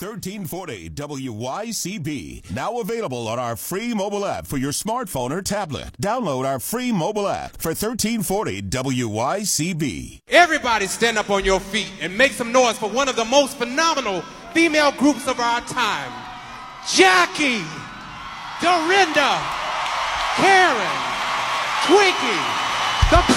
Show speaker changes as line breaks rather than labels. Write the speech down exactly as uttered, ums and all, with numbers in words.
thirteen forty W Y C B. Now available on our free mobile app for your smartphone or tablet. Download our free mobile app for thirteen forty W Y C B.
Everybody stand up on your feet and make some noise for one of the most phenomenal female groups of our time. Jackie, Dorinda, Karen, Twinkie, the